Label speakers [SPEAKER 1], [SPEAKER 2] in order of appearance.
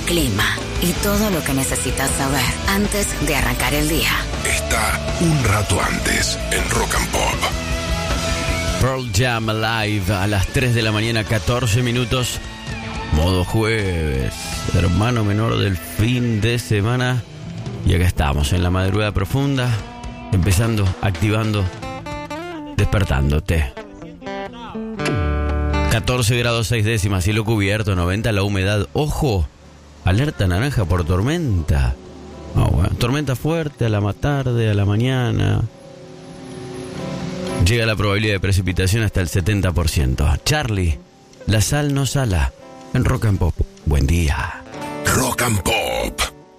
[SPEAKER 1] clima y todo lo que necesitas saber antes de arrancar el día.
[SPEAKER 2] Está un rato antes en Rock and Pop.
[SPEAKER 3] Pearl Jam Live a las 3 de la mañana, 14 minutos. Modo jueves, hermano menor del fin de semana. Y acá estamos en la madrugada profunda, empezando, activando, despertándote. 14 grados 6 décimas, cielo cubierto, 90 la humedad. ¡Ojo! Alerta naranja por tormenta. Bueno, tormenta fuerte a la tarde, a la mañana. Llega la probabilidad de precipitación hasta el 70%. Charlie, la sal no sala. En Rock and Pop. Buen día.
[SPEAKER 2] Rock and Pop.